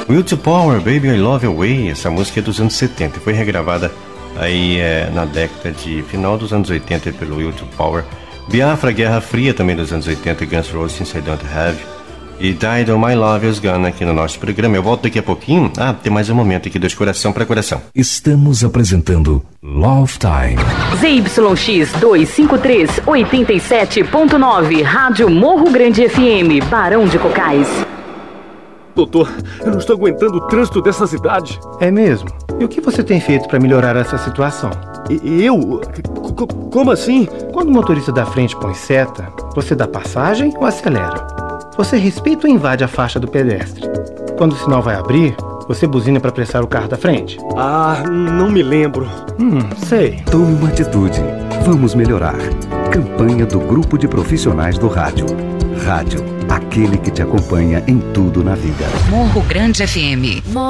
Will to Power, Baby I Love Your Way. Essa música é dos anos 70 e foi regravada aí na década de final dos anos 80 pelo Will to Power. Biafra, Guerra Fria, também dos anos 80, Guns N' Roses, Since I Don't Have. E Died on My Love Is Gone aqui no nosso programa. Eu volto daqui a pouquinho. Tem mais um momento aqui, de coração para coração. Estamos apresentando Love Time. ZYX 253, 87.9, Rádio Morro Grande FM, Barão de Cocais. Doutor, eu não estou aguentando o trânsito dessa cidade. É mesmo? E o que você tem feito para melhorar essa situação? Eu? Como assim? Quando o motorista da frente põe seta, você dá passagem ou acelera? Você respeita ou invade a faixa do pedestre? Quando o sinal vai abrir, você buzina para apressar o carro da frente? Não me lembro. Sei. Tome uma atitude. Vamos melhorar. Campanha do Grupo de Profissionais do Rádio. Rádio, aquele que te acompanha em tudo na vida. Morro Grande FM.